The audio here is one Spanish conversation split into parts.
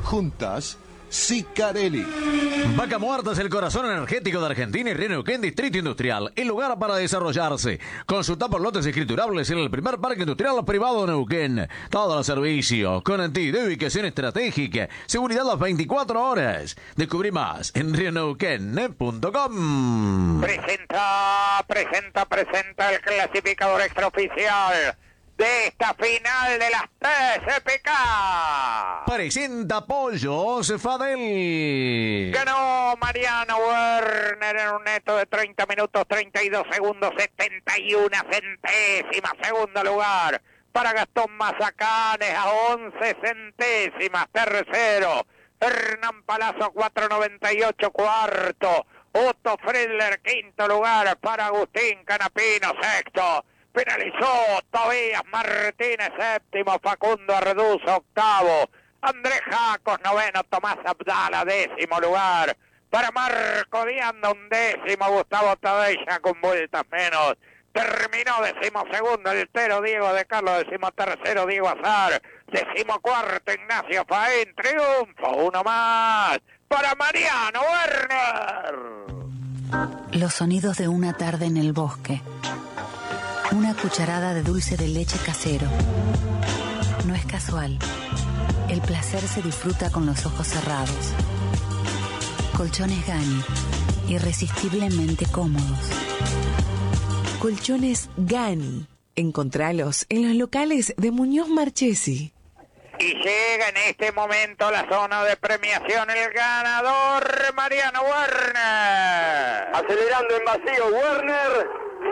Juntas, Sicarelli. Vaca Muerta es el corazón energético de Argentina y Río Neuquén, Distrito Industrial, el lugar para desarrollarse. Consulta por lotes escriturables en el primer parque industrial privado de Neuquén. Todos los servicios, conectividad, ubicación estratégica, seguridad las 24 horas. Descubrí más en rioneuquén.com. Presenta el clasificador extraoficial de esta final de las TCPK. Presenta Pollos Fadel. Ganó Mariano Werner en un neto de 30 minutos, 32 segundos, 71 centésimas. Segundo lugar para Gastón Mazacanes a 11 centésimas. Tercero, Hernán Palazzo, 4.98. Cuarto, Otto Friedler. Quinto lugar para Agustín Canapino. Sexto, penalizó Tobías Martínez. Séptimo, Facundo Arduzo. Octavo, Andrés Jacos. Noveno, Tomás Abdala. Décimo lugar para Marco Dianda. Undécimo, Gustavo Tadella con vueltas menos. Terminó decimosegundo el Tero Diego de Carlos. Decimotercero, Diego Azar. Decimocuarto, Ignacio Faín. Triunfo, uno más para Mariano Werner. Los sonidos de una tarde en el bosque. Una cucharada de dulce de leche casero. No es casual. El placer se disfruta con los ojos cerrados. Colchones Gani, irresistiblemente cómodos. Colchones Gani. Encontralos en los locales de Muñoz Marchesi. Y llega en este momento a la zona de premiación el ganador, Mariano Werner. Acelerando en vacío, Werner.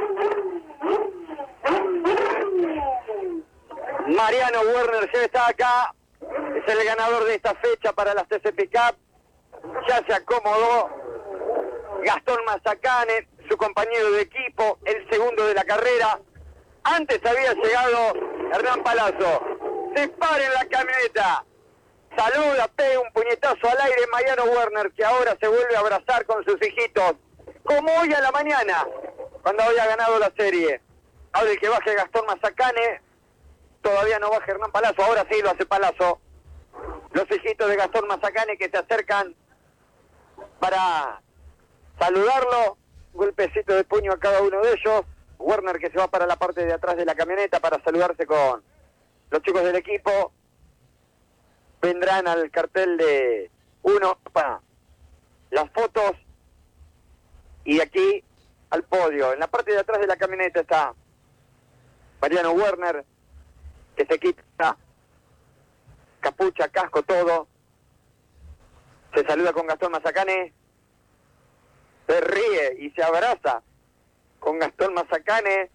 Mariano Werner ya está acá. Es el ganador de esta fecha para las TCP Cup. Ya se acomodó Gastón Mazacane, su compañero de equipo, el segundo de la carrera. Antes había llegado Hernán Palazzo. Se para en la camioneta. Saluda, pega un puñetazo al aire Mariano Werner, que ahora se vuelve a abrazar con sus hijitos. Como hoy a la mañana, cuando había ganado la serie. Ahora el que baje Gastón Mazacane, todavía no baja Hernán Palazzo, ahora sí lo hace Palazzo. Los hijitos de Gastón Mazacane que se acercan para saludarlo. Golpecito de puño a cada uno de ellos. Werner que se va para la parte de atrás de la camioneta para saludarse con los chicos del equipo. Vendrán al cartel de uno para las fotos. Y aquí al podio. En la parte de atrás de la camioneta está Mariano Werner, que se quita capucha, casco, todo. Se saluda con Gastón Mazacane. Se ríe y se abraza con Gastón Mazacane.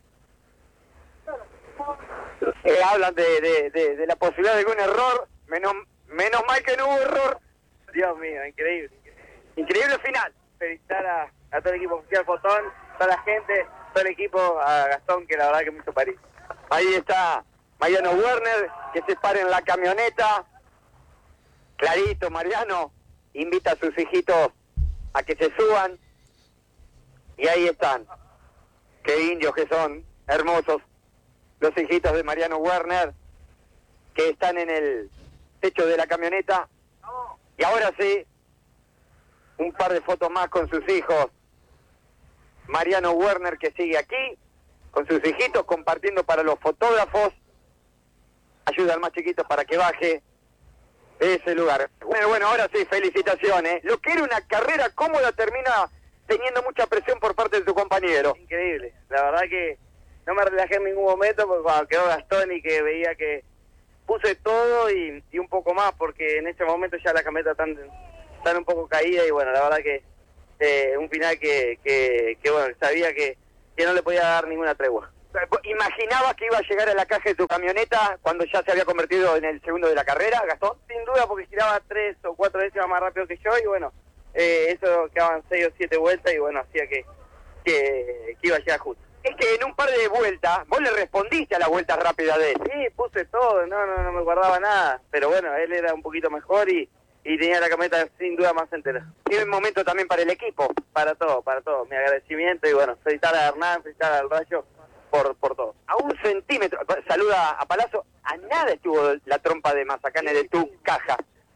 Hablan de la posibilidad de algún error. Menos mal que no hubo error. Dios mío, increíble. Increíble final. Felicitar a todo el equipo oficial Fotón, toda la gente, todo el equipo, a Gastón, que la verdad que me hizo París. Ahí está Mariano Werner, que se para en la camioneta. Clarito, Mariano invita a sus hijitos a que se suban. Y ahí están. Qué indios que son, hermosos. Los hijitos de Mariano Werner, que están en el techo de la camioneta. Y ahora sí, un par de fotos más con sus hijos. Mariano Werner, que sigue aquí, con sus hijitos, compartiendo para los fotógrafos. Ayuda al más chiquito para que baje de ese lugar. Bueno, ahora sí, felicitaciones. Lo que era una carrera cómoda termina teniendo mucha presión por parte de tu compañero. Increíble, la verdad que no me relajé en ningún momento, porque cuando quedó Gastón y que veía que puse todo y un poco más, porque en este momento ya la camioneta están un poco caída, y bueno, la verdad que un final que bueno, sabía que no le podía dar ninguna tregua. ¿Imaginabas que iba a llegar a la caja de tu camioneta cuando ya se había convertido en el segundo de la carrera, Gastón? Sin duda, porque giraba 3 o 4 décimas más rápido que yo, y bueno, eso quedaban 6 o 7 vueltas, y bueno, hacía que iba a llegar justo. Es que en un par de vueltas, vos le respondiste a la vuelta rápida de él. Sí, puse todo, no me guardaba nada, pero bueno, él era un poquito mejor y tenía la camioneta sin duda más entera. Y un momento también para el equipo. Para todo, mi agradecimiento, y bueno, felicitar a Hernán, felicitar al Rayo por todo. A 1 centímetro, saluda a Palazzo, a nada estuvo la trompa de Mazacane de tu caja.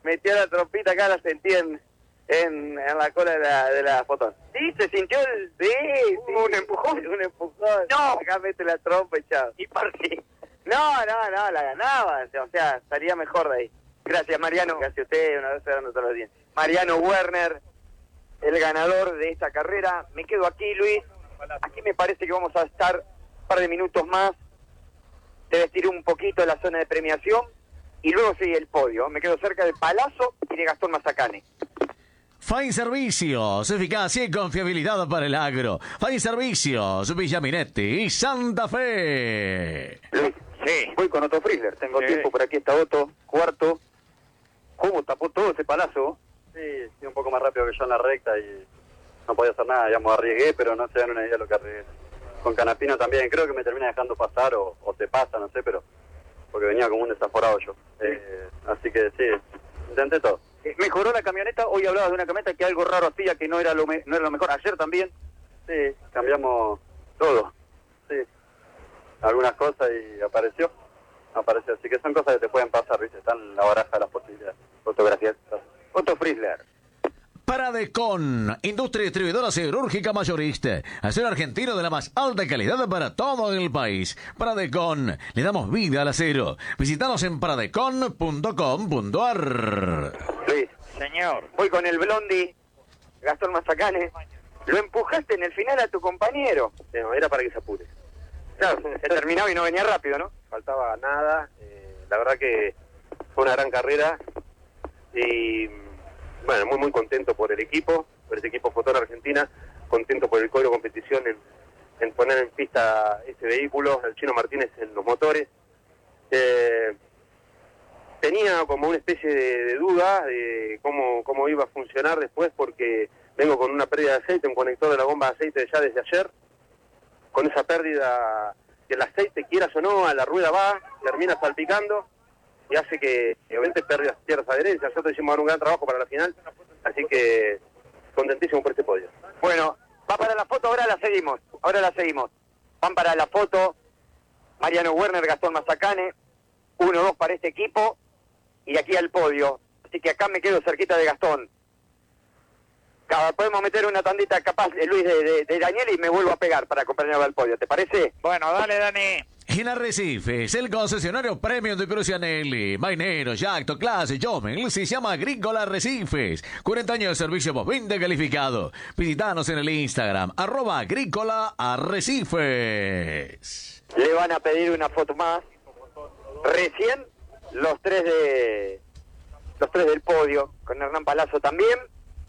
metió la trompita acá, la sentí en la cola de la fotón. ¿Sí? ¿Se sintió el...? Sí, ¿Un empujón? Un empujón. No. Acá mete la trompa y chao. ¿Y por qué? No, la ganaba. O sea, estaría mejor de ahí. Gracias, Mariano. Casi usted, una vez dando todos los días. Mariano Werner, el ganador de esta carrera. Me quedo aquí, Luis. Aquí me parece que vamos a estar un par de minutos más. Te vestiré un poquito en la zona de premiación y luego sigue el podio. Me quedo cerca de Palazzo y de Gastón Mazacane. Fine Servicios, eficacia y confiabilidad para el agro. Fine Servicios, Villaminetti y Santa Fe. Luis, Sí. voy con Otto Frizzler. Tengo tiempo, por aquí está Otto, cuarto. ¿Cómo tapó todo ese Palazzo? Sí, un poco más rápido que yo en la recta y no podía hacer nada, digamos, arriesgué, pero no se dan una idea de lo que arriesgué. Con Canapino también, creo que me termina dejando pasar o te pasa, no sé, pero porque venía como un desaforado yo. Así que sí, intenté todo. ¿Mejoró la camioneta? Hoy hablabas de una camioneta que algo raro hacía, que no era lo mejor. Ayer también. Sí, cambiamos todo, sí, algunas cosas y apareció, así que son cosas que te pueden pasar, ¿viste? Están en la baraja de las posibilidades. Fotografías. Otto Frizzler. Paradecon, industria distribuidora siderúrgica mayorista. Acero argentino de la más alta calidad para todo el país. Paradecon, le damos vida al acero. Visítanos en paradecon.com.ar. Luis, Señor. voy con el Blondi, Gastón Mazacane. Lo empujaste en el final a tu compañero. Era para que se apure. Claro, se terminaba y no venía rápido, ¿no? Faltaba nada, la verdad que fue una gran carrera y bueno, muy contento por el equipo, por ese equipo Fotón Argentina, contento por el código de competición en poner en pista ese vehículo, el Chino Martínez en los motores. Tenía como una especie de duda de cómo iba a funcionar después, porque vengo con una pérdida de aceite, un conector de la bomba de aceite ya desde ayer. Con esa pérdida, que el aceite, quieras o no, a la rueda va, termina salpicando y hace que obviamente pierdas adherencia. Nosotros hicimos ahora un gran trabajo para la final, así que contentísimo por este podio. Bueno, va para la foto, ahora la seguimos. Van para la foto Mariano Werner, Gastón Mazacane, 1-2 para este equipo y aquí al podio. Así que acá me quedo cerquita de Gastón. Podemos meter una tandita capaz, Luis, de Daniel y me vuelvo a pegar para acompañarlo al podio. ¿Te parece? Bueno, dale, Dani. En Arrecifes, el concesionario premium de Crucianelli, Mainero, Yacto, Clase, Jomel, se llama Agrícola Arrecifes. 40 años de servicio postventa calificado. Visítanos en el Instagram, @Agrícola Arrecifes. Le van a pedir una foto más. Recién los tres del podio, con Hernán Palazzo también.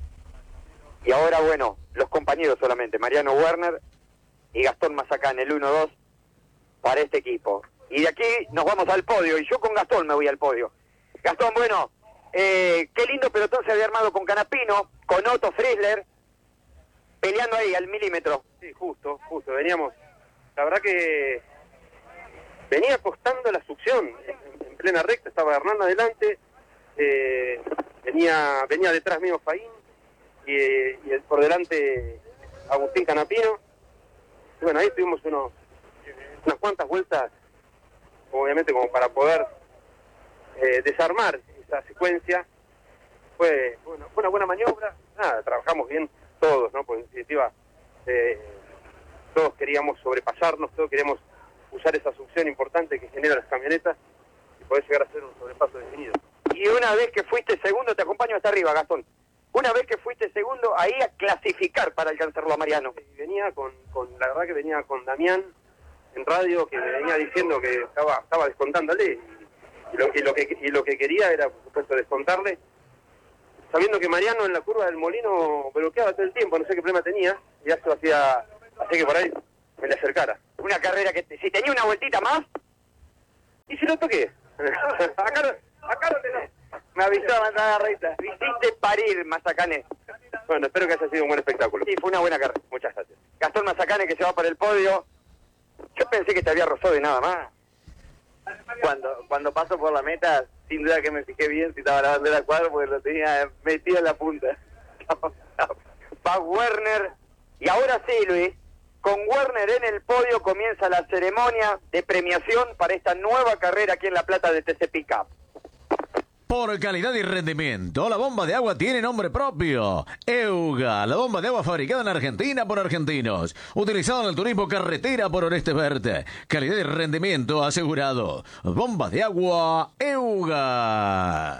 Y ahora, bueno, los compañeros solamente, Mariano Werner y Gastón Mazacane, el 1-2 para este equipo. Y de aquí nos vamos al podio, y yo con Gastón me voy al podio. Gastón, bueno, qué lindo pelotón se había armado con Canapino, con Otto Frizzler, peleando ahí al milímetro. Sí, justo, veníamos, la verdad que venía costando la succión, en plena recta, estaba Hernán adelante, venía detrás mío Faín, y por delante Agustín Canapino. Y bueno, ahí tuvimos unas cuantas vueltas, obviamente como para poder desarmar esa secuencia. Fue una buena maniobra, nada, trabajamos bien todos, ¿no? Pues en definitiva todos queríamos sobrepasarnos, todos queríamos usar esa succión importante que generan las camionetas y poder llegar a hacer un sobrepaso definido. Y una vez que fuiste segundo, te acompaño hasta arriba, Gastón. Una vez que fuiste segundo, ahí a clasificar para alcanzarlo a Mariano. Y venía la verdad que venía con Damián en radio, que me venía diciendo que estaba descontándole, y lo que quería era, por supuesto, descontarle, sabiendo que Mariano en la curva del Molino bloqueaba todo el tiempo, no sé qué problema tenía, y eso hacía que por ahí me le acercara. Una carrera que, si tenía una vueltita más... ¿Y si lo toqué? acá no tenés. Me avisó a mandar a la recta. Hiciste parir, Mazacane. Bueno, espero que haya sido un buen espectáculo. Sí, fue una buena carrera. Muchas gracias. Gastón Mazacane, que se va para el podio. Yo pensé que te había rozado y nada más. Cuando paso por la meta, sin duda que me fijé bien si estaba la bandera cuadro, porque lo tenía metido en la punta. Va Werner. Y ahora sí, Luis, con Werner en el podio comienza la ceremonia de premiación para esta nueva carrera aquí en La Plata de TC Pickup. Por calidad y rendimiento, la bomba de agua tiene nombre propio. Euga, la bomba de agua fabricada en Argentina por argentinos. Utilizada en el turismo carretera por Orestes Verde. Calidad y rendimiento asegurado. Bomba de agua Euga.